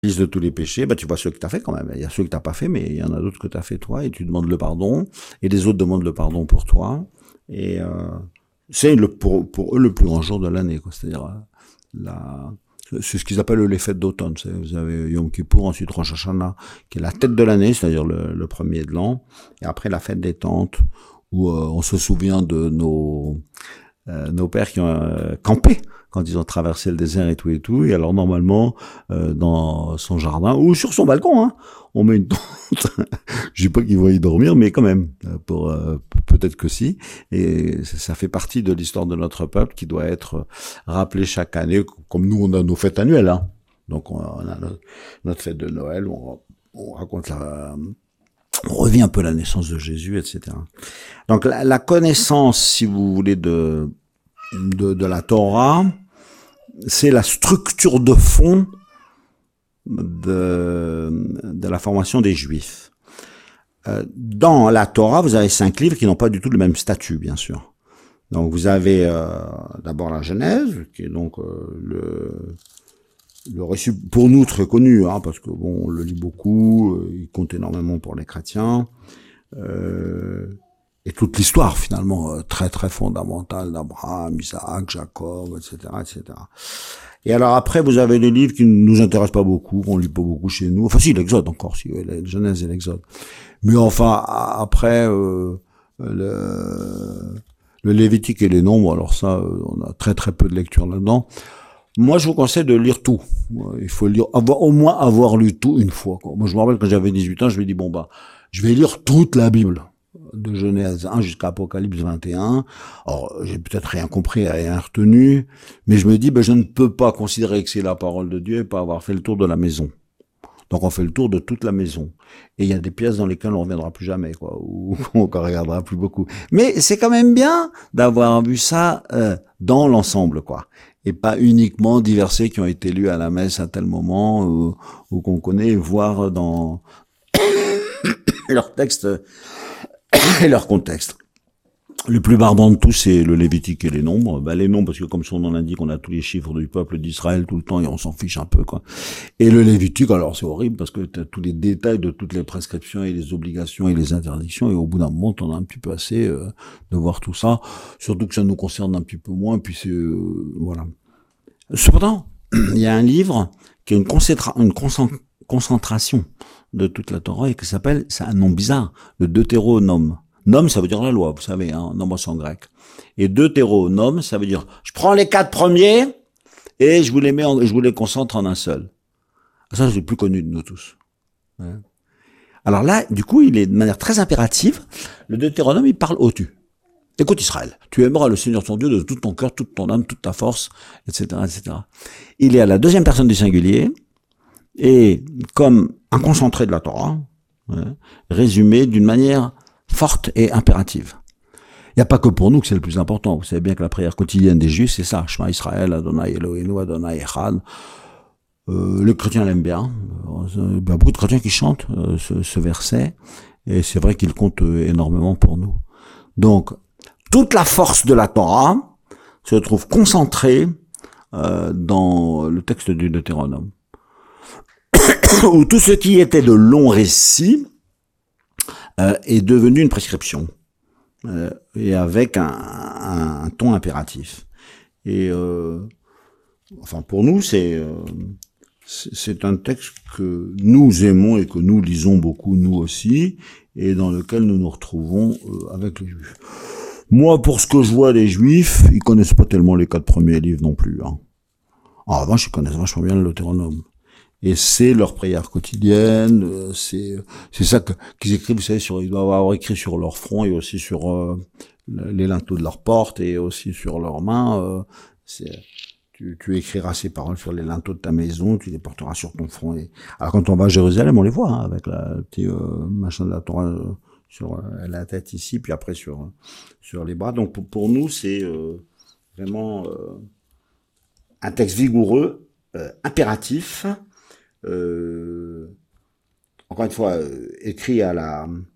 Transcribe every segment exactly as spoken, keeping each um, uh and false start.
liste de tous les péchés, bah tu vois ceux que tu as fait quand même. Il y a ceux que tu n'as pas fait, mais il y en a d'autres que tu as fait toi, et tu demandes le pardon, et les autres demandent le pardon pour toi. Et euh, c'est le, pour, pour eux le plus grand jour de l'année, quoi. C'est-à-dire euh, la, c'est ce qu'ils appellent les fêtes d'automne. C'est, vous avez Yom Kippour, ensuite Rosh Hashanah, qui est la tête de l'année, c'est-à-dire le, le premier de l'an, et après la fête des tentes, où euh, on se souvient de nos euh, nos pères qui ont euh, campé quand ils ont traversé le désert et tout et tout. Et alors normalement, euh, dans son jardin ou sur son balcon, hein, on met une tente. Je dis pas qu'ils vont y dormir, mais quand même, pour euh, peut-être que si. Et ça fait partie de l'histoire de notre peuple qui doit être rappelé chaque année, comme nous on a nos fêtes annuelles. Hein. Donc on a notre fête de Noël, on, on raconte la, on revit un peu la naissance de Jésus, et cetera. Donc la, la connaissance, si vous voulez, de, de, de la Torah, c'est la structure de fond de, de la formation des Juifs. Euh, dans la Torah, vous avez cinq livres qui n'ont pas du tout le même statut, bien sûr. Donc vous avez euh, d'abord la Genèse, qui est donc euh, le, le récit pour nous très connu, hein, parce que bon, on le lit beaucoup, euh, il compte énormément pour les chrétiens. Euh, et toute l'histoire finalement euh, très très fondamentale d'Abraham, Isaac, Jacob, et cetera, et cetera. Et alors après, vous avez des livres qui ne nous intéressent pas beaucoup, qu'on lit pas beaucoup chez nous. Enfin si, l'Exode encore, si, oui, la Genèse et l'Exode. Mais enfin, après, euh, le, le Lévitique et les Nombres, alors ça, on a très très peu de lecture là-dedans. Moi, je vous conseille de lire tout. Il faut lire, avoir, au moins avoir lu tout une fois, quoi. Moi, je me rappelle quand j'avais dix-huit ans, je me dis, bon bah, je vais lire toute la Bible, de Genèse un jusqu'à Apocalypse vingt et un. Alors, j'ai peut-être rien compris, rien retenu, mais je me dis, ben, je ne peux pas considérer que c'est la parole de Dieu et pas avoir fait le tour de la maison. Donc, on fait le tour de toute la maison. Et il y a des pièces dans lesquelles on reviendra plus jamais, quoi, ou on ne regardera plus beaucoup. Mais c'est quand même bien d'avoir vu ça euh, dans l'ensemble, quoi. Et pas uniquement des versets qui ont été lus à la messe à tel moment, ou, ou qu'on connaît, voire dans leur texte et leur contexte. Le plus barbant de tous, c'est le Lévitique et les Nombres. Ben, les Nombres, parce que comme son nom l'indique, on a tous les chiffres du peuple d'Israël tout le temps et on s'en fiche un peu, quoi. Et le Lévitique, alors c'est horrible parce que tu as tous les détails de toutes les prescriptions et les obligations et les interdictions et au bout d'un moment, t'en as un petit peu assez euh, de voir tout ça. Surtout que ça nous concerne un petit peu moins, puis c'est... Euh, voilà. Cependant, il y a un livre qui a une, concentra- une concentration de toute la Torah et qui s'appelle, c'est un nom bizarre, le Deutéronome. Nom, ça veut dire la loi, vous savez, hein, nombre en grec. Et Deutéronome, ça veut dire, je prends les quatre premiers et je vous les mets, en, je vous les concentre en un seul. Ça, c'est le plus connu de nous tous. Ouais. Alors là, du coup, il est de manière très impérative. Le Deutéronome, il parle au tu. Écoute Israël, tu aimeras le Seigneur ton Dieu de tout ton cœur, toute ton âme, toute ta force, et cetera, et cetera. Il est à la deuxième personne du singulier et comme un concentré de la Torah, ouais, résumé d'une manière forte et impérative. Il n'y a pas que pour nous que c'est le plus important. Vous savez bien que la prière quotidienne des Juifs, c'est ça. Shema Israël, Adonai Eloheinu, Adonai Echad. Euh, les chrétiens l'aiment bien. Il y a beaucoup de chrétiens qui chantent euh, ce, ce verset. Et c'est vrai qu'il compte euh, énormément pour nous. Donc, toute la force de la Torah se trouve concentrée euh, dans le texte du Deutéronome. Où tout ce qui était de longs récits euh, est devenu une prescription. Euh, et avec un, un, un ton impératif. Et euh, enfin pour nous c'est euh, c'est un texte que nous aimons et que nous lisons beaucoup nous aussi et dans lequel nous nous retrouvons euh, avec les Juifs. Moi pour ce que je vois des Juifs, ils connaissent pas tellement les quatre premiers livres non plus. Hein. En revanche ils connaissent vachement bien le Deutéronome. Et c'est leur prière quotidienne, c'est c'est ça que, qu'ils écrivent, vous savez, sur, ils doivent avoir écrit sur leur front et aussi sur euh, les linteaux de leur porte et aussi sur leurs mains. Euh, c'est, tu, tu écriras ces paroles sur les linteaux de ta maison, tu les porteras sur ton front. Et alors quand on va à Jérusalem, on les voit hein, avec la petit euh, machin de la Torah euh, sur euh, la tête ici, puis après sur euh, sur les bras. Donc pour, pour nous, c'est euh, vraiment euh, un texte vigoureux, euh, impératif. Euh, encore une fois, euh, écrit à la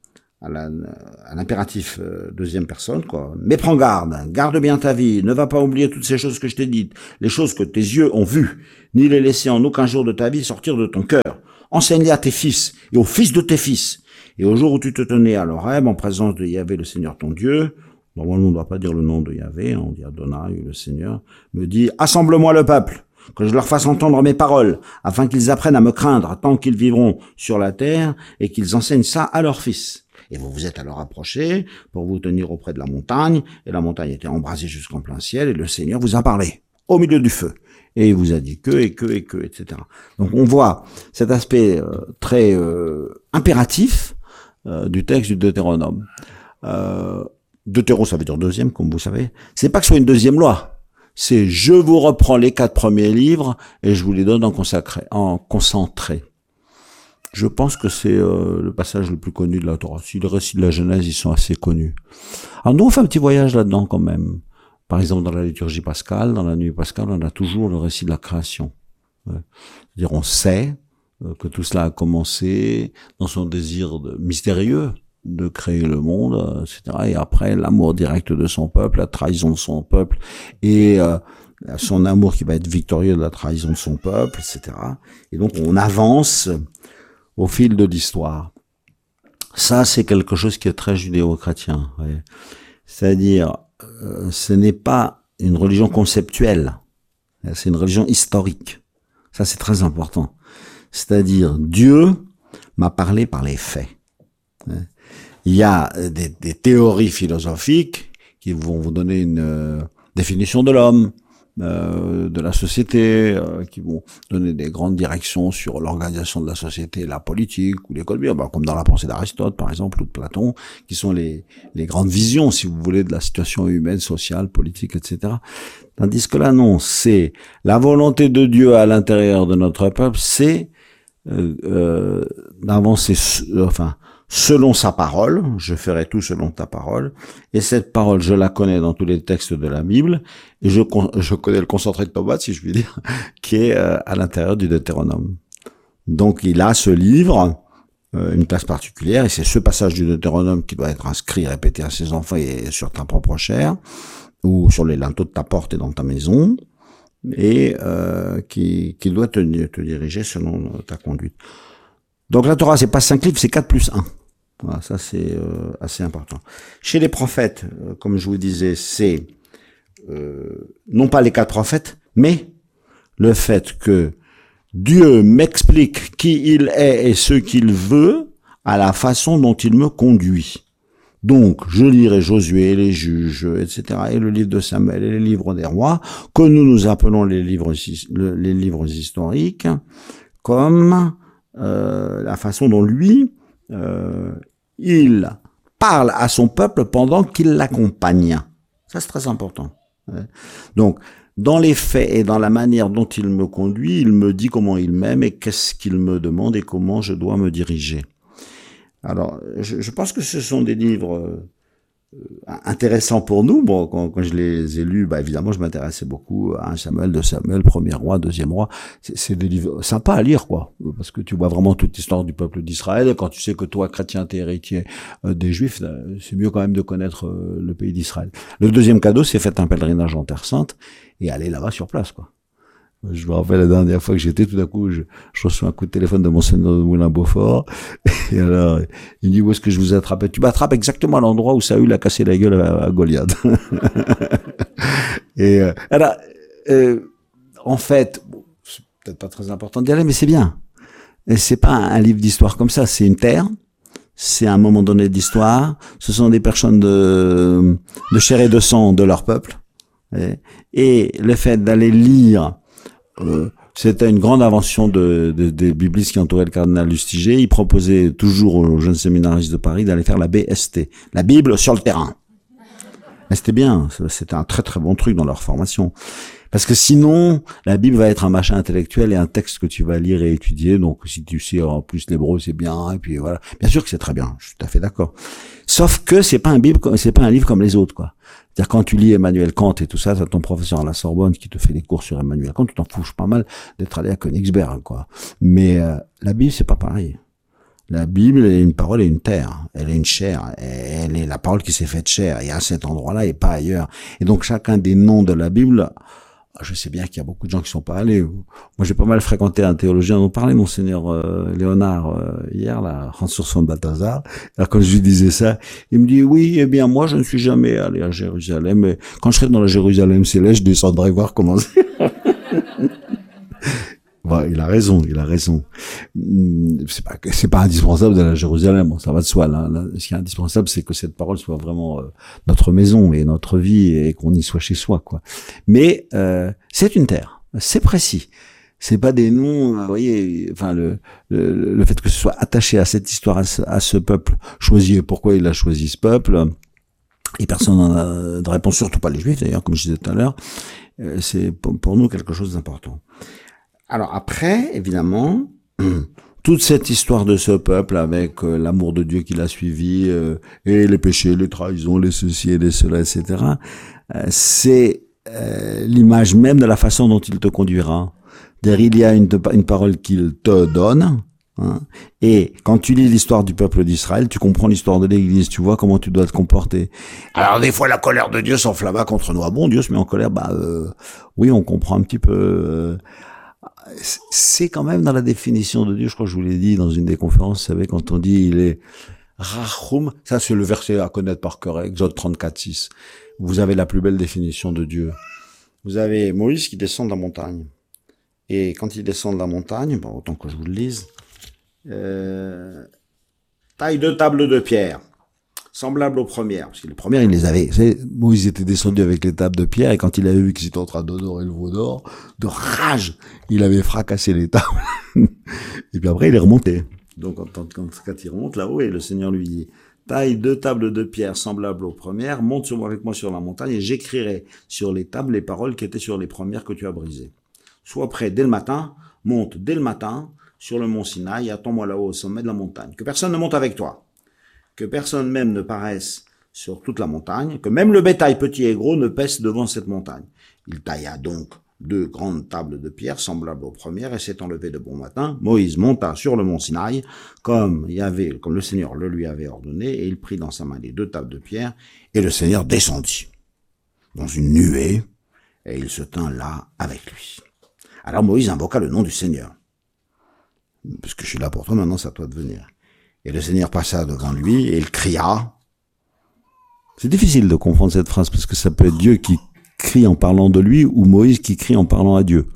à la, à l'impératif euh, deuxième personne, quoi. Mais prends garde, garde bien ta vie, ne va pas oublier toutes ces choses que je t'ai dites, les choses que tes yeux ont vues, ni les laisser en aucun jour de ta vie sortir de ton cœur. Enseigne-les à tes fils et aux fils de tes fils. Et au jour où tu te tenais à l'Horeb, en présence de Yahvé, le Seigneur ton Dieu, normalement on ne doit pas dire le nom de Yahvé, on dit Adonai, le Seigneur, me dit, assemble-moi le peuple, que je leur fasse entendre mes paroles, afin qu'ils apprennent à me craindre tant qu'ils vivront sur la terre, et qu'ils enseignent ça à leurs fils. Et vous vous êtes alors approchés pour vous tenir auprès de la montagne, et la montagne était embrasée jusqu'en plein ciel, et le Seigneur vous a parlé, au milieu du feu. Et il vous a dit que, et que, et que, et cetera. Donc on voit cet aspect euh, très euh, impératif euh, du texte du Deutéronome. Euh, Deutéro, ça veut dire deuxième, comme vous savez. C'est pas que ce soit une deuxième loi. C'est je vous reprends les quatre premiers livres et je vous les donne en consacré, en concentré. Je pense que c'est euh, le passage le plus connu de la Torah. Si les récits de la Genèse, ils sont assez connus. Alors nous, on fait un petit voyage là-dedans quand même. Par exemple, dans la liturgie pascale, dans la nuit pascale, on a toujours le récit de la création. Ouais. C'est-à-dire, on sait que tout cela a commencé dans son désir de, mystérieux de créer le monde, et cetera. Et après, l'amour direct de son peuple, la trahison de son peuple, et euh, son amour qui va être victorieux de la trahison de son peuple, et cetera. Et donc, on avance au fil de l'histoire. Ça, c'est quelque chose qui est très judéo-chrétien. Ouais. C'est-à-dire, euh, ce n'est pas une religion conceptuelle, c'est une religion historique. Ça, c'est très important. C'est-à-dire, Dieu m'a parlé par les faits. Il y a des, des théories philosophiques qui vont vous donner une euh, définition de l'homme, euh, de la société, euh, qui vont donner des grandes directions sur l'organisation de la société, la politique ou l'économie, bah, comme dans la pensée d'Aristote, par exemple, ou de Platon, qui sont les, les grandes visions, si vous voulez, de la situation humaine, sociale, politique, et cetera. Tandis que là, non, c'est la volonté de Dieu à l'intérieur de notre peuple, c'est euh, euh, d'avancer, enfin, selon sa parole, je ferai tout selon ta parole, et cette parole, je la connais dans tous les textes de la Bible, et je, je connais le concentré de Tobat, si je puis dire, qui est euh, à l'intérieur du Deutéronome. Donc il a ce livre, euh, une place particulière, et c'est ce passage du Deutéronome qui doit être inscrit, répété à ses enfants et sur ta propre chair, ou sur les linteaux de ta porte et dans ta maison, et euh, qui, qui doit te, te diriger selon ta conduite. Donc la Torah, c'est pas cinq livres, c'est quatre plus un. Voilà, ça c'est euh, assez important. Chez les prophètes, euh, comme je vous disais, c'est euh, non pas les quatre prophètes, mais le fait que Dieu m'explique qui il est et ce qu'il veut à la façon dont il me conduit. Donc, je lirai Josué, les juges, et cetera, et le livre de Samuel et les livres des rois, que nous nous appelons les livres, les livres historiques, comme Euh, la façon dont lui, euh, il parle à son peuple pendant qu'il l'accompagne. Ça, c'est très important. Donc, dans les faits et dans la manière dont il me conduit, il me dit comment il m'aime et qu'est-ce qu'il me demande et comment je dois me diriger. Alors, je, je pense que ce sont des livres euh, intéressants pour nous. Bon, quand, quand je les ai lus, bah évidemment, je m'intéressais beaucoup à un Samuel, deux Samuel, premier roi, deuxième roi. C'est, c'est des livres sympas à lire, quoi, parce que tu vois vraiment toute l'histoire du peuple d'Israël. Et quand tu sais que toi, chrétien, t'es héritier euh, des Juifs, c'est mieux quand même de connaître euh, le pays d'Israël. Le deuxième cadeau, c'est faire un pèlerinage en Terre Sainte et aller là-bas sur place, quoi. Je me rappelle la dernière fois que j'étais, tout d'un coup, je, je reçois un coup de téléphone de Monseigneur de Moulin-Beaufort. Et alors, il me dit, où est-ce que je vous ai attrapé? Tu m'attrapes exactement à l'endroit où Saül a cassé la gueule à, à Goliath. Et, euh, alors, euh, en fait, bon, c'est peut-être pas très important d'y aller, mais c'est bien. Et c'est pas un, un livre d'histoire comme ça, c'est une terre. C'est un moment donné d'histoire. Ce sont des personnes de, de chair et de sang de leur peuple. Et, et le fait d'aller lire, Euh, c'était une grande invention de, de, des biblistes qui entouraient le cardinal Lustiger. Il proposait toujours aux jeunes séminaristes de Paris d'aller faire la B S T, la Bible sur le terrain. Et c'était bien, c'était un très très bon truc dans leur formation. Parce que sinon, la Bible va être un machin intellectuel et un texte que tu vas lire et étudier. Donc si tu sais en plus l'hébreu, c'est bien. Et puis voilà, bien sûr que c'est très bien, je suis tout à fait d'accord. Sauf que c'est pas un Bible, c'est pas un livre comme les autres, quoi. C'est-à-dire quand tu lis Emmanuel Kant et tout ça, t'as ton professeur à la Sorbonne qui te fait des cours sur Emmanuel Kant, tu t'en fous pas mal d'être allé à Königsberg, quoi. Mais euh, la Bible, c'est pas pareil. La Bible est une parole et une terre. Elle est une chair. Elle est la parole qui s'est faite chair. Et à cet endroit-là et pas ailleurs. Et donc chacun des noms de la Bible, je sais bien qu'il y a beaucoup de gens qui sont pas allés. Moi, j'ai pas mal fréquenté un théologien dont parlait Monseigneur euh, Léonard euh, hier, là, Hans Urs von Balthasar. Alors quand je lui disais ça, il me dit oui, eh bien moi, je ne suis jamais allé à Jérusalem. Mais quand je serai dans la Jérusalem céleste, je descendrai voir comment c'est. Bon, il a raison, il a raison. C'est pas, c'est pas indispensable d'aller à Jérusalem, bon, ça va de soi. Là, là, ce qui est indispensable, c'est que cette parole soit vraiment euh, notre maison et notre vie et qu'on y soit chez soi, quoi. Mais euh, c'est une terre, c'est précis. C'est pas des noms, vous voyez. Enfin, le, le, le fait que ce soit attaché à cette histoire, à ce, à ce peuple choisi. Et pourquoi il a choisi ce peuple? Et personne n'en a de réponse, surtout pas les Juifs d'ailleurs, comme je disais tout à l'heure. Euh, c'est pour, pour nous quelque chose d'important. Alors après, évidemment, toute cette histoire de ce peuple avec euh, l'amour de Dieu qui l'a suivi, euh, et les péchés, les trahisons, les ceci et les cela, et cetera, euh, c'est euh, l'image même de la façon dont il te conduira. C'est-à-dire, il y a une, une parole qu'il te donne, hein, et quand tu lis l'histoire du peuple d'Israël, tu comprends l'histoire de l'Église, tu vois comment tu dois te comporter. Alors des fois, la colère de Dieu s'enflamma contre nous. Ah bon, Dieu se met en colère? Bah euh, oui, on comprend un petit peu... Euh, c'est quand même dans la définition de Dieu, je crois que je vous l'ai dit dans une des conférences, vous savez, quand on dit il est Rachum, ça c'est le verset à connaître par cœur, Exode trente-quatre six. Vous avez la plus belle définition de Dieu. Vous avez Moïse qui descend de la montagne. Et quand il descend de la montagne, bon, autant que je vous le lise, euh, taille deux tables de pierre, semblables aux premières, parce que les premières, il les avait. Vous savez, Moïse était descendu avec les tables de pierre, et quand il avait vu qu'ils étaient en train d'honorer le veau d'or, de rage, il avait fracassé les tables. Et puis après, il est remonté. Donc, quand, quand, quand il remonte là-haut, et le Seigneur lui dit, taille deux tables de pierre semblables aux premières, monte sur moi avec moi sur la montagne, et j'écrirai sur les tables les paroles qui étaient sur les premières que tu as brisées. Sois prêt dès le matin, monte dès le matin sur le mont Sinaï, attends-moi là-haut au sommet de la montagne. Que personne ne monte avec toi. Que personne même ne paraisse sur toute la montagne, que même le bétail petit et gros ne pèse devant cette montagne. Il tailla donc deux grandes tables de pierre semblables aux premières, et s'étant levé de bon matin, Moïse monta sur le mont Sinaï, comme il y avait, comme le Seigneur le lui avait ordonné, et il prit dans sa main les deux tables de pierre, et le Seigneur descendit dans une nuée, et il se tint là avec lui. Alors Moïse invoqua le nom du Seigneur. Parce que je suis là pour toi, maintenant c'est à toi de venir. Et le Seigneur passa devant lui et il cria. C'est difficile de comprendre cette phrase parce que ça peut être Dieu qui crie en parlant de lui ou Moïse qui crie en parlant à Dieu.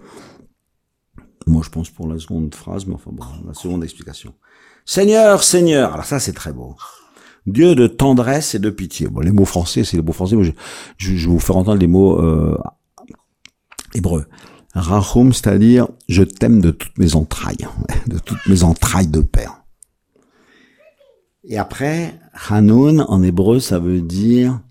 Moi je pense pour la seconde phrase, mais enfin bon, la seconde explication. Seigneur, Seigneur. Alors ça c'est très beau. Dieu de tendresse et de pitié. Bon, les mots français, c'est les mots français. Moi, je, je, je vais vous faire entendre les mots euh, hébreux. Rachum, c'est-à-dire je t'aime de toutes mes entrailles, de toutes mes entrailles de père. Et après, Hanoun, en hébreu, ça veut dire,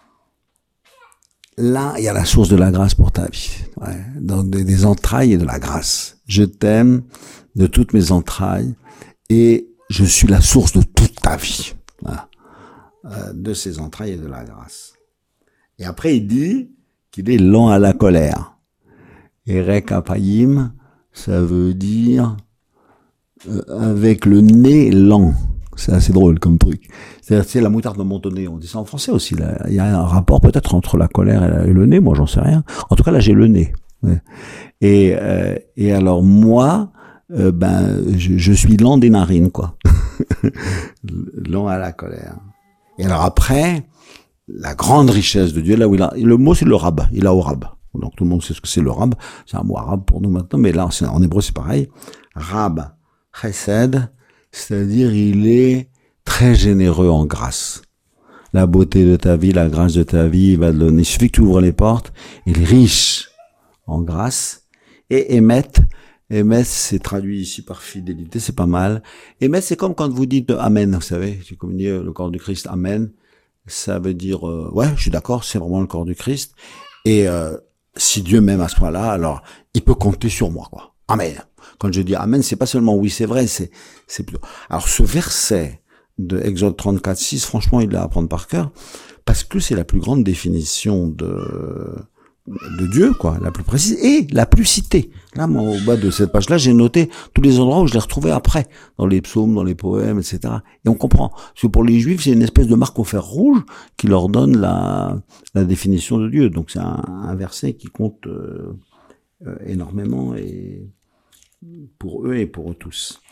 là, il y a la source de la grâce pour ta vie. Ouais, dans des, des entrailles et de la grâce. Je t'aime de toutes mes entrailles et je suis la source de toute ta vie. Voilà. Euh, de ces entrailles et de la grâce. Et après, il dit qu'il est lent à la colère. Erek apayim, ça veut dire euh, avec le nez lent. C'est assez drôle comme truc. C'est-à-dire, c'est la moutarde de Montonnet. On dit ça en français aussi. Là. Il y a un rapport peut-être entre la colère et, la, et le nez. Moi, j'en sais rien. En tout cas, là, j'ai le nez. Ouais. Et, euh, et alors, moi, euh, ben, je, je suis lent des narines, quoi. Lent à la colère. Et alors après, la grande richesse de Dieu, là où il a, le mot c'est le rab. Il a au rab. Donc tout le monde sait ce que c'est le rab. C'est un mot arabe pour nous maintenant, mais là, c'est, en hébreu, c'est pareil. Rab, chesed, c'est-à-dire il est très généreux en grâce. La beauté de ta vie, la grâce de ta vie, il va te donner. Il suffit que tu ouvres les portes. Il est riche en grâce. Et émet, émet, c'est traduit ici par fidélité, c'est pas mal. Émet, c'est comme quand vous dites Amen, vous savez, j'ai communié le corps du Christ, Amen. Ça veut dire, euh, ouais, je suis d'accord, c'est vraiment le corps du Christ. Et euh, si Dieu m'aime à ce point-là, alors il peut compter sur moi, quoi. Amen. Quand je dis Amen, c'est pas seulement oui, c'est vrai, c'est c'est plutôt. Alors ce verset de Exode trente-quatre six, franchement, il est à apprendre par cœur parce que c'est la plus grande définition de de Dieu, quoi, la plus précise et la plus citée. Là, moi, au bas de cette page-là, j'ai noté tous les endroits où je l'ai retrouvé après, dans les psaumes, dans les poèmes, et cetera. Et on comprend. Parce que pour les Juifs, c'est une espèce de marque au fer rouge qui leur donne la, la définition de Dieu. Donc c'est un, un verset qui compte euh, euh, énormément et pour eux et pour eux tous.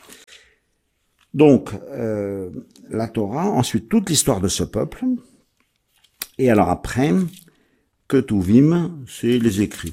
Donc, euh, la Torah, ensuite toute l'histoire de ce peuple, et alors après, Ketuvim, c'est les écrits.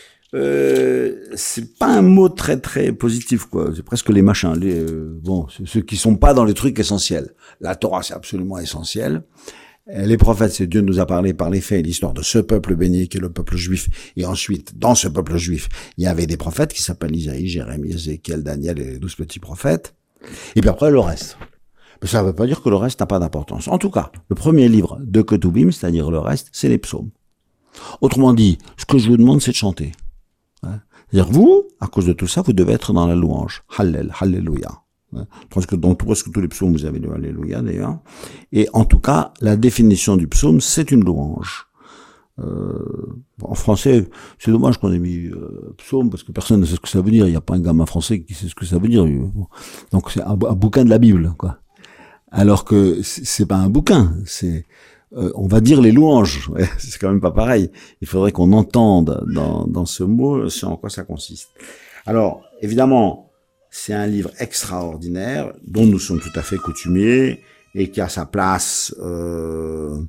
Euh, c'est pas un mot très très positif, quoi. C'est presque les machins, les euh, bon, ceux qui sont pas dans les trucs essentiels. La Torah, c'est absolument essentiel. Les prophètes, c'est Dieu nous a parlé par les faits, l'histoire de ce peuple béni qui est le peuple juif. Et ensuite, dans ce peuple juif, il y avait des prophètes qui s'appellent Isaïe, Jérémie, Ézéchiel, Daniel et les douze petits prophètes. Et puis après, le reste. Mais ça ne veut pas dire que le reste n'a pas d'importance. En tout cas, le premier livre de Ketuvim, c'est-à-dire le reste, c'est les psaumes. Autrement dit, ce que je vous demande, c'est de chanter. Hein? C'est-à-dire, vous, à cause de tout ça, vous devez être dans la louange. Hallel, Alléluia. Parce que dans presque tous les psaumes, vous avez le Alléluia, d'ailleurs. Et en tout cas, la définition du psaume, c'est une louange. Euh, en français, c'est dommage qu'on ait mis euh, psaume, parce que personne ne sait ce que ça veut dire. Il n'y a pas un gamin français qui sait ce que ça veut dire. Donc c'est un, un bouquin de la Bible, quoi. Alors que c'est pas un bouquin, c'est euh, on va dire les louanges. Ouais, c'est quand même pas pareil. Il faudrait qu'on entende dans, dans ce mot ce en quoi ça consiste. Alors, évidemment, c'est un livre extraordinaire dont nous sommes tout à fait coutumiers et qui a sa place, euh,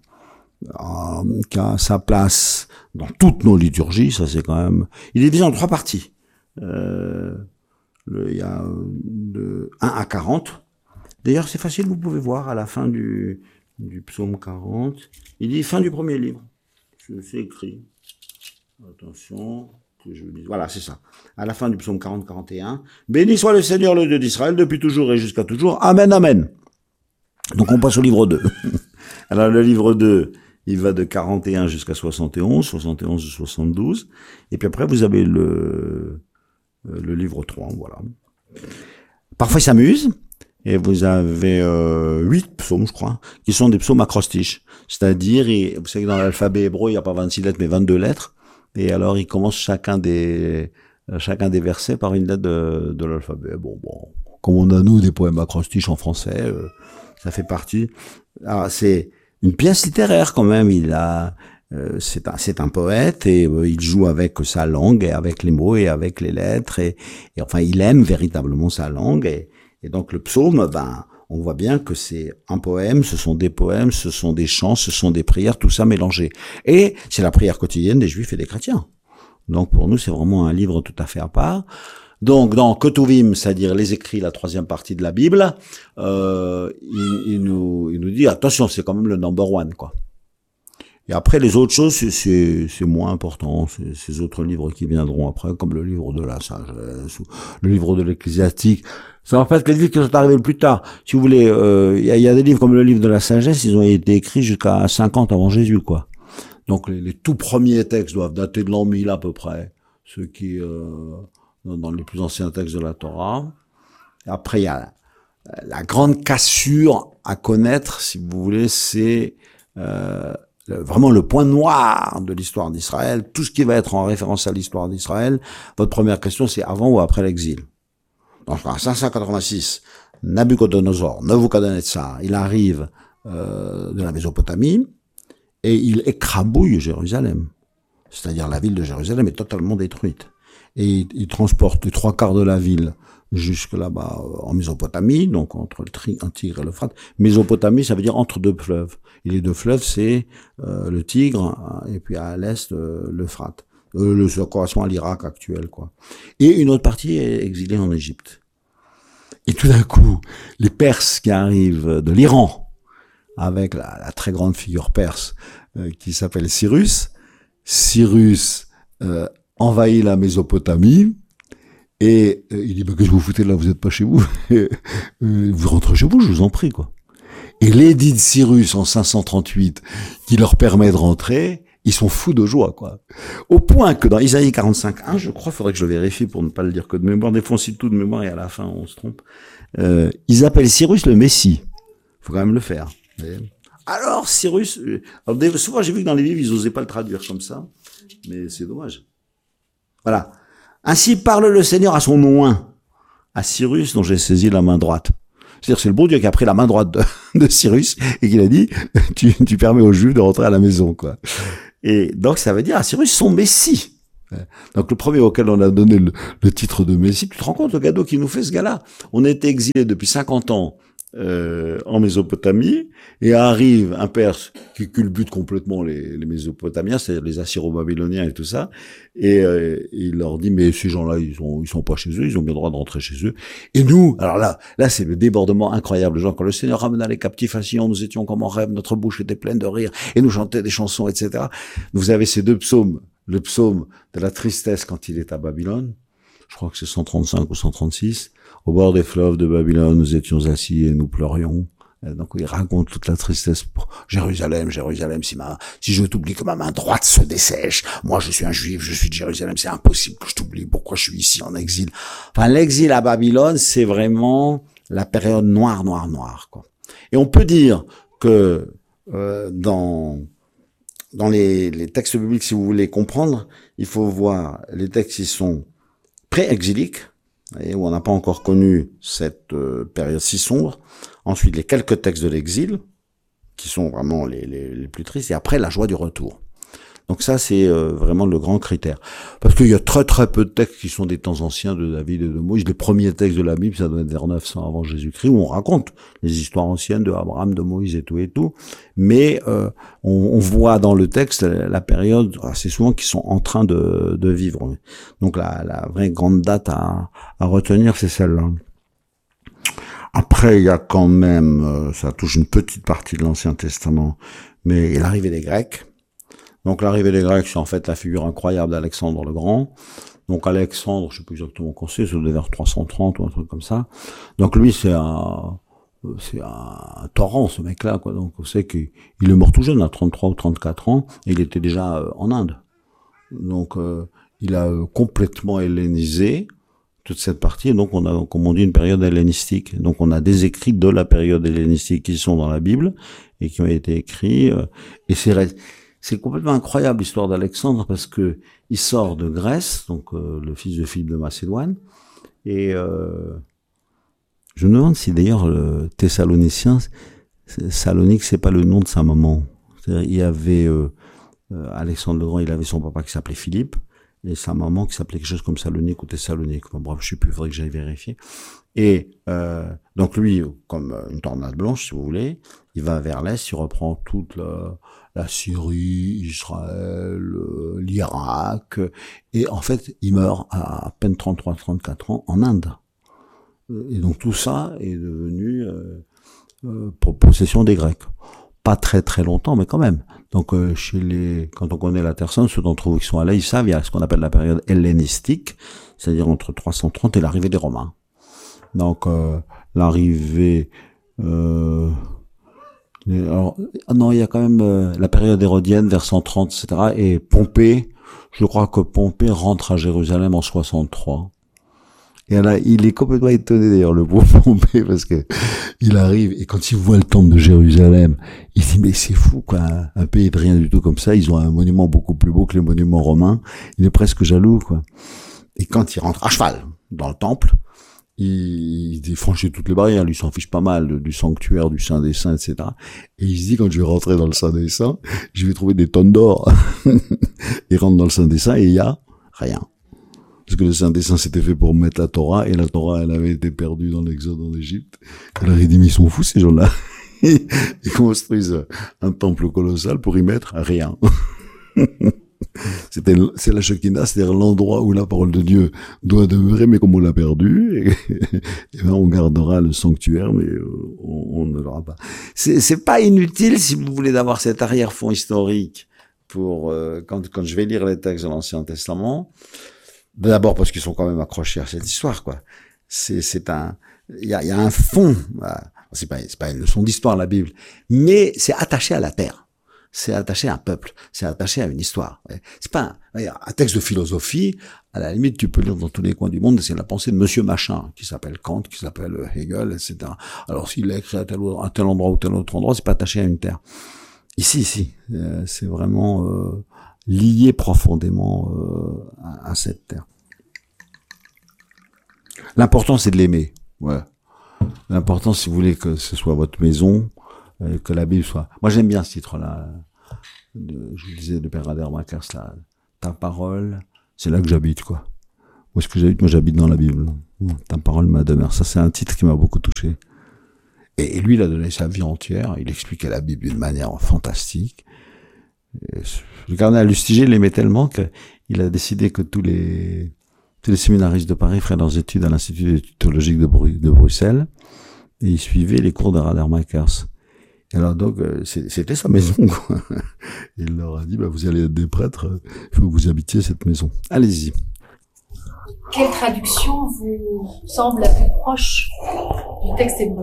euh, qui a sa place dans toutes nos liturgies. Ça, c'est quand même. Il est divisé en trois parties. Euh, le, il y a de un à quarante. D'ailleurs, c'est facile, vous pouvez voir à la fin du, du psaume quarante. Il dit fin du premier livre. C'est écrit. Attention, que je vous dise. Voilà, c'est ça. À la fin du psaume quarante quarante et un. Béni soit le Seigneur, le Dieu d'Israël, depuis toujours et jusqu'à toujours. Amen, amen. Donc on passe au livre deux. Alors le livre deux, il va de quarante et un jusqu'à soixante et onze, soixante et onze jusqu'à soixante-douze. Et puis après, vous avez le, le livre trois, voilà. Parfois, il s'amuse. Et vous avez euh, huit psaumes, je crois, qui sont des psaumes acrostiches. C'est-à-dire, vous savez que dans l'alphabet hébreu, il n'y a pas vingt-six lettres, mais vingt-deux lettres. Et alors, ils commencent chacun des chacun des versets par une lettre de, de l'alphabet. Bon, bon, comme on a, nous, des poèmes acrostiches en français, euh, ça fait partie. Alors, c'est une pièce littéraire, quand même. Il a... Euh, c'est un c'est un poète et euh, il joue avec sa langue et avec les mots et avec les lettres. Et, et enfin, il aime véritablement sa langue et Et donc le psaume, ben, on voit bien que c'est un poème, ce sont des poèmes, ce sont des chants, ce sont des prières, tout ça mélangé. Et c'est la prière quotidienne des Juifs et des chrétiens. Donc pour nous, c'est vraiment un livre tout à fait à part. Donc dans Ketuvim, c'est-à-dire les écrits, la troisième partie de la Bible, euh, il, il nous, il nous dit attention, c'est quand même le number one, quoi. Et après, les autres choses, c'est, c'est, c'est moins important. C'est, ces autres livres qui viendront après, comme le livre de la sagesse, ou le livre de l'ecclésiastique. C'est en fait les livres qui sont arrivés le plus tard. Si vous voulez, il euh, y, a, y a des livres comme le livre de la sagesse, ils ont été écrits jusqu'à cinquante avant Jésus, quoi. Donc les, les tout premiers textes doivent dater de l'an mille à peu près. Ceux qui, euh, dans les plus anciens textes de la Torah. Après, il y a la, la grande cassure à connaître, si vous voulez, c'est... Euh, vraiment le point noir de l'histoire d'Israël, tout ce qui va être en référence à l'histoire d'Israël. Votre première question, c'est avant ou après l'exil. Donc en cinq cent quatre-vingt-six, Nabucodonosor, Nebuchadnezzar, il arrive euh, de la Mésopotamie et il écrabouille Jérusalem. C'est-à-dire la ville de Jérusalem est totalement détruite. Et il, il transporte les trois quarts de la ville jusque là-bas en Mésopotamie, donc entre le tri, un Tigre et l'Euphrate. Mésopotamie, ça veut dire entre deux fleuves. Et les deux fleuves, c'est euh, le Tigre et puis à l'est euh, l'Euphrate. Euh, le, ça correspond à l'Irak actuel, quoi. Et une autre partie est exilée en Égypte. Et tout d'un coup, les Perses qui arrivent de l'Iran, avec la, la très grande figure perse euh, qui s'appelle Cyrus, Cyrus euh, envahit la Mésopotamie. Et euh, il dit, bah, qu'est-ce que vous foutez là, vous n'êtes pas chez vous, euh, vous rentrez chez vous, je vous en prie, quoi. Et l'édit de Cyrus en cinq cent trente-huit, qui leur permet de rentrer, ils sont fous de joie, quoi. Au point que dans Isaïe quarante-cinq un, je crois, faudrait que je le vérifie pour ne pas le dire que de mémoire, des fois on cite tout de mémoire et à la fin on se trompe, euh, ils appellent Cyrus le Messie. Faut quand même le faire. Alors Cyrus, euh, alors, souvent j'ai vu que dans les livres ils osaient pas le traduire comme ça, Mais c'est dommage. Voilà. Ainsi parle le Seigneur à son oint, à Cyrus, dont j'ai saisi la main droite. C'est-à-dire, c'est le bon Dieu qui a pris la main droite de, de Cyrus et qui a dit, tu, tu permets aux Juifs de rentrer à la maison, quoi. Et donc, ça veut dire à Cyrus son Messie. Donc, le premier auquel on a donné le, le titre de Messie, tu te rends compte le cadeau qu'il nous fait, ce gars-là? On était exilés depuis cinquante ans euh, en Mésopotamie, et arrive un Perse qui culbute complètement les, les Mésopotamiens, c'est-à-dire les Assyro-Babyloniens et tout ça, et euh, il leur dit, mais ces gens-là, ils sont, ils sont pas chez eux, ils ont bien le droit de rentrer chez eux. Et nous, alors là, là, c'est le débordement incroyable. Genre, quand le Seigneur ramena les captifs à Sion, nous étions comme en rêve, notre bouche était pleine de rire, et nous chantions des chansons, et cetera. Vous avez ces deux psaumes, le psaume de la tristesse quand il est à Babylone, je crois que c'est cent trente-cinq ou cent trente-six, au bord des fleuves de Babylone, nous étions assis et nous pleurions. Et donc, il raconte toute la tristesse pour Jérusalem, Jérusalem, si ma, si je t'oublie que ma main droite se dessèche, moi je suis un juif, je suis de Jérusalem, c'est impossible que je t'oublie, pourquoi je suis ici en exil? Enfin, l'exil à Babylone, c'est vraiment la période noire, noire, noire, quoi. Et on peut dire que, euh, dans, dans les, les textes bibliques, si vous voulez comprendre, il faut voir les textes qui sont pré-exiliques, et où on n'a pas encore connu cette euh, période si sombre. Ensuite, les quelques textes de l'exil, qui sont vraiment les, les, les plus tristes, et après, la joie du retour. Donc ça, c'est euh, vraiment le grand critère. Parce qu'il y a très très peu de textes qui sont des temps anciens de David et de Moïse. Les premiers textes de la Bible, ça doit être vers neuf cents avant Jésus-Christ, où on raconte les histoires anciennes de Abraham, de Moïse et tout et tout. Mais euh, on, on voit dans le texte la période, assez souvent, qu'ils sont en train de, de vivre. Donc la, la vraie grande date à, à retenir, c'est celle-là. Après, il y a quand même, euh, ça touche une petite partie de l'Ancien Testament, mais il y a l'arrivée des Grecs. Donc l'arrivée des Grecs, c'est en fait la figure incroyable d'Alexandre le Grand. Donc Alexandre, je sais plus exactement quand c'est, c'est vers trois cent trente ou un truc comme ça. Donc lui, c'est un, c'est un torrent, ce mec-là, quoi. Donc on sait qu'il est mort tout jeune, à trente-trois ou trente-quatre ans, et il était déjà en Inde. Donc euh, il a complètement hellénisé toute cette partie, et donc on a, comme on dit, une période hellénistique. Donc on a des écrits de la période hellénistique qui sont dans la Bible, et qui ont été écrits, euh, et c'est C'est complètement incroyable l'histoire d'Alexandre parce que il sort de Grèce, donc euh, le fils de Philippe de Macédoine, et euh, je me demande si d'ailleurs le Thessalonicien, Salonique, c'est pas le nom de sa maman. C'est-à-dire, il y avait euh, euh, Alexandre le Grand, il avait son papa qui s'appelait Philippe et sa maman qui s'appelait quelque chose comme Salonique ou Thessalonique. Enfin, bref, je sais plus, il faudrait que j'aille vérifier. Et euh, donc lui, comme une tornade blanche, si vous voulez, il va vers l'est, il reprend toute la, la Syrie, Israël, euh, l'Irak, et en fait, il meurt à à peine trente-trois trente-quatre ans en Inde. Et donc tout ça est devenu euh, euh, pour possession des Grecs. Pas très très longtemps, mais quand même. Donc euh, chez les, quand on connaît la Terre Sainte, ceux d'entre vous qui sont allés, ils savent, il y a ce qu'on appelle la période hellénistique, c'est-à-dire entre trois cent trente et l'arrivée des Romains. Donc euh, l'arrivée, euh, les, alors, non, il y a quand même euh, la période hérodienne vers cent trente, et cetera. Et Pompée, je crois que Pompée rentre à Jérusalem en soixante-trois. Et là, il est complètement étonné d'ailleurs, le beau Pompée, parce que il arrive, et quand il voit le temple de Jérusalem, il dit, mais c'est fou, quoi, un, un pays de rien du tout comme ça, ils ont un monument beaucoup plus beau que les monuments romains, il est presque jaloux, quoi. Et quand il rentre à cheval dans le temple, il, il franchit toutes les barrières, lui s'en fiche pas mal du sanctuaire, du Saint des Saints, et cetera. Et il se dit, quand je vais rentrer dans le Saint des Saints, je vais trouver des tonnes d'or. Il rentre dans le Saint des Saints et il y a rien. Parce que le Saint des Saints c'était fait pour mettre la Torah, et la Torah, elle avait été perdue dans l'Exode en Égypte. Alors il dit, mais ils sont fous, ces gens-là. Ils construisent un temple colossal pour y mettre rien. C'était, c'est la Shekinah, c'est-à-dire l'endroit où la parole de Dieu doit demeurer, mais comme on l'a perdu, et, et ben on gardera le sanctuaire, mais on, on ne l'aura pas. C'est, c'est pas inutile, si vous voulez, d'avoir cet arrière-fond historique pour, euh, quand, quand je vais lire les textes de l'Ancien Testament. D'abord parce qu'ils sont quand même accrochés à cette histoire, quoi. C'est, c'est un, il y a, y a un fond. C'est pas, c'est pas une leçon d'histoire, la Bible, mais c'est attaché à la terre. C'est attaché à un peuple. C'est attaché à une histoire. C'est pas un, un texte de philosophie. À la limite, tu peux lire dans tous les coins du monde. C'est la pensée de Monsieur Machin, qui s'appelle Kant, qui s'appelle Hegel, et cetera. Alors, s'il l'a écrit à tel, à tel endroit ou tel autre endroit, c'est pas attaché à une terre. Ici, ici, euh, c'est vraiment euh, lié profondément euh, à, à cette terre. L'important, c'est de l'aimer. Ouais. L'important, si vous voulez que ce soit votre maison, euh, que la Bible soit... Moi, j'aime bien ce titre-là. De, je vous disais, de Père Radermakers, là. Ta parole, c'est là que j'habite, quoi. Où est-ce que j'habite? Moi, j'habite dans la Bible. Ta parole, ma demeure. Ça, c'est un titre qui m'a beaucoup touché. Et, et lui, il a donné sa vie entière. Il expliquait la Bible d'une manière fantastique. Et le cardinal Lustiger l'aimait tellement qu'il a décidé que tous les... tous les séminaristes de Paris feraient leurs études à l'Institut d'études théologiques de, Bru- de Bruxelles, et ils suivaient les cours de Radermakers. Et alors donc, c'était sa maison, quoi. Il leur a dit, bah, vous allez être des prêtres, il faut que vous habitiez cette maison. Allez-y. Quelle traduction vous semble la plus proche du texte hébreu?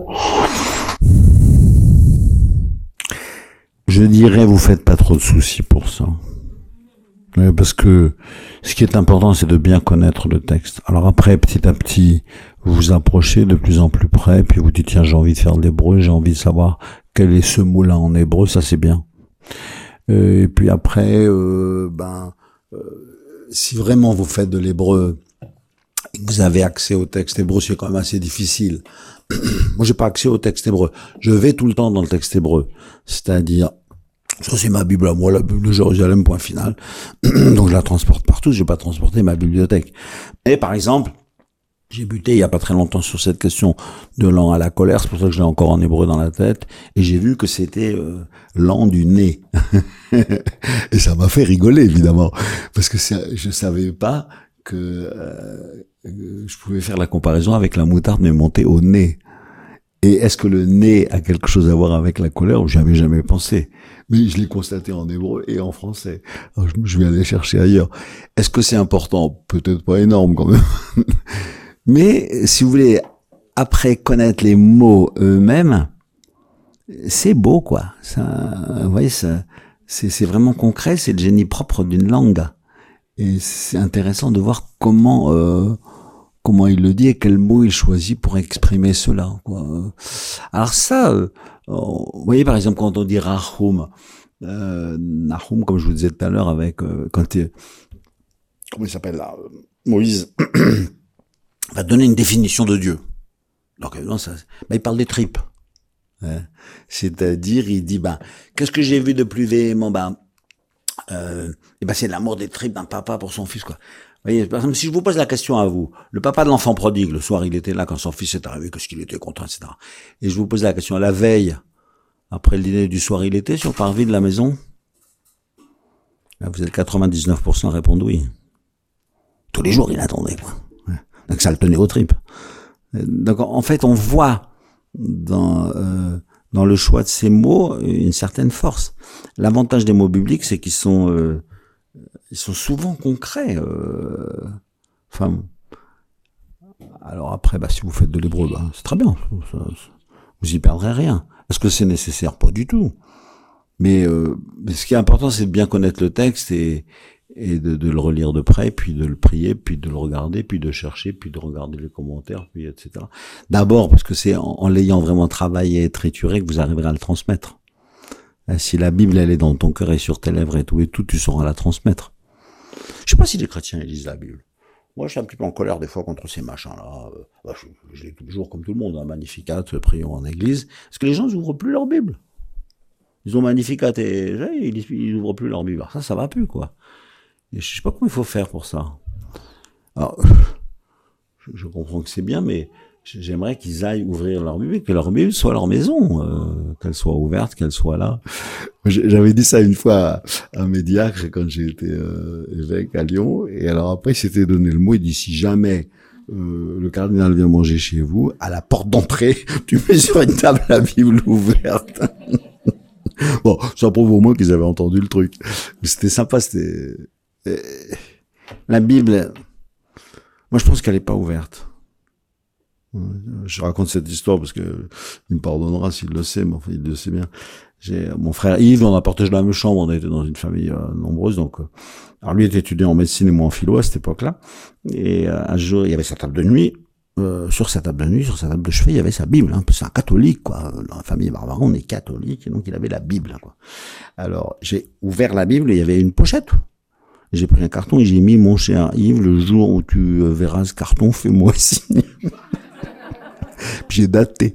Je dirais, vous faites pas trop de soucis pour ça. Parce que ce qui est important, c'est de bien connaître le texte. Alors après, petit à petit, vous vous approchez de plus en plus près, puis vous dites, tiens, j'ai envie de faire de l'hébreu, j'ai envie de savoir quel est ce mot-là en hébreu, ça c'est bien. Euh, et puis après, euh, ben, euh, si vraiment vous faites de l'hébreu, et que vous avez accès au texte hébreu, c'est quand même assez difficile. Moi, j'ai pas accès au texte hébreu. Je vais tout le temps dans le texte hébreu. C'est-à-dire, ça c'est ma Bible à moi, la Bible de Jérusalem, point final. Donc je la transporte partout, je vais pas transporter ma bibliothèque. Et par exemple, j'ai buté il y a pas très longtemps sur cette question de l'an à la colère, c'est pour ça que je l'ai encore en hébreu dans la tête, et j'ai vu que c'était euh, l'an du nez. Et ça m'a fait rigoler, évidemment, parce que je savais pas que euh, je pouvais faire la comparaison avec la moutarde mais montée au nez. Et est-ce que le nez a quelque chose à voir avec la colère? J'y avais jamais pensé. Mais je l'ai constaté en hébreu et en français. Alors, je vais aller chercher ailleurs. Est-ce que c'est important? Peut-être pas énorme quand même. Mais si vous voulez, après connaître les mots eux-mêmes, c'est beau, quoi. Ça, vous voyez, ça, c'est, c'est vraiment concret. C'est le génie propre d'une langue. Et c'est intéressant de voir comment... Euh, comment il le dit et quel mot il choisit pour exprimer cela, quoi. Alors ça, euh, vous voyez par exemple quand on dit Rahum, euh, Nahum, comme je vous disais tout à l'heure, avec euh, quand il, comment il s'appelle là, euh, Moïse va donner une définition de Dieu. Donc non, ça, ben, il parle des tripes, hein. C'est-à-dire il dit ben qu'est-ce que j'ai vu de plus véhément, ben euh, et ben c'est l'amour des tripes d'un papa pour son fils, quoi. Vous voyez, par exemple, si je vous pose la question à vous, le papa de l'enfant prodigue, le soir il était là quand son fils est arrivé, qu'est-ce qu'il était content, et cetera. Et je vous pose la question, la veille, après le dîner du soir, il était sur le parvis de la maison? Là, vous êtes quatre-vingt-dix-neuf pour cent à répondre oui. Tous les jours, il attendait, quoi. Donc ça le tenait aux tripes. Donc en fait, on voit dans, euh, dans le choix de ces mots une certaine force. L'avantage des mots bibliques, c'est qu'ils sont... Euh, ils sont souvent concrets. Euh, enfin, alors après, bah, si vous faites de l'hébreu, bah, c'est très bien. Ça, ça, vous y perdrez rien. Est-ce que c'est nécessaire? Pas du tout. Mais, euh, mais ce qui est important, c'est de bien connaître le texte et, et de, de le relire de près, puis de le prier, puis de le regarder, puis de chercher, puis de regarder les commentaires, puis et cetera. D'abord, parce que c'est en, en l'ayant vraiment travaillé et trituré que vous arriverez à le transmettre. Si la Bible, elle est dans ton cœur et sur tes lèvres et tout et tout, tu sauras la transmettre. Je sais pas si les chrétiens ils lisent la Bible. Moi, je suis un petit peu en colère des fois contre ces machins-là. Bah, je, je lis toujours comme tout le monde, un Magnificat, prions en église. Est-ce que les gens n'ouvrent plus leur Bible? Ils ont Magnificat et ils, ils ouvrent plus leur Bible. Alors ça, ça va plus, quoi. Et je sais pas comment il faut faire pour ça. Alors, je, je comprends que c'est bien, mais j'aimerais qu'ils aillent ouvrir leur Bible, que leur Bible soit leur maison, euh, qu'elle soit ouverte, qu'elle soit là. J'avais dit ça une fois à, à mes diacres quand j'ai été euh, évêque à Lyon, et alors après il s'était donné le mot, il dit si jamais euh, le cardinal vient manger chez vous, à la porte d'entrée, tu mets sur une table la Bible ouverte. Bon, ça prouve au moins qu'ils avaient entendu le truc. Mais c'était sympa, c'était... Euh, la Bible, moi je pense qu'elle est pas ouverte. Je raconte cette histoire parce que il me pardonnera s'il le sait, mais enfin il le sait bien. J'ai mon frère Yves, on a partagé la même chambre, on était dans une famille euh, nombreuse, donc euh, alors lui était étudiant en médecine et moi en philo à cette époque-là. Et euh, un jour, il y avait sa table de nuit, euh, sur sa table de nuit, sur sa table de chevet, il y avait sa Bible. Hein. C'est un catholique, quoi. Dans la famille Barbaron, on est catholique, et donc il avait la Bible, quoi. Alors, j'ai ouvert la Bible et il y avait une pochette. J'ai pris un carton et j'ai mis: mon cher Yves, le jour où tu verras ce carton, fais-moi signe. Puis j'ai daté.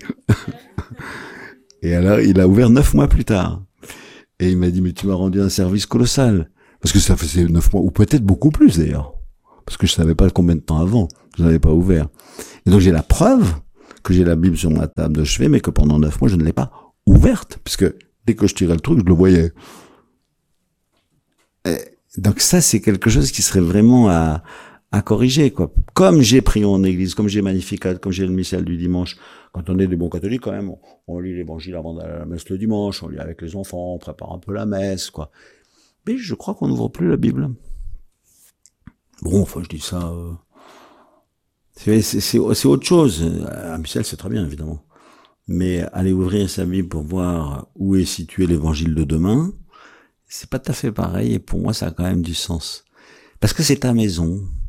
Et alors, il a ouvert neuf mois plus tard. Et il m'a dit: mais tu m'as rendu un service colossal. Parce que ça faisait neuf mois, ou peut-être beaucoup plus d'ailleurs. Parce que je savais pas combien de temps avant. Je n'avais pas ouvert. Et donc j'ai la preuve que j'ai la Bible sur ma table de chevet, mais que pendant neuf mois, je ne l'ai pas ouverte. Puisque dès que je tirais le truc, je le voyais. Et donc ça, c'est quelque chose qui serait vraiment à, à corriger, quoi. Comme j'ai prié en église, comme j'ai Magnificat, comme j'ai le missel du dimanche. Quand on est des bons catholiques, quand même, on, on lit l'évangile avant d'aller à la messe le dimanche, on lit avec les enfants, on prépare un peu la messe, quoi. Mais je crois qu'on n'ouvre plus la Bible. Bon, enfin, je dis ça... Euh... C'est, c'est, c'est, c'est autre chose. Un missel, c'est très bien, évidemment. Mais aller ouvrir sa Bible pour voir où est situé l'évangile de demain, c'est pas tout à fait pareil. Et pour moi, ça a quand même du sens. Parce que c'est ta maison.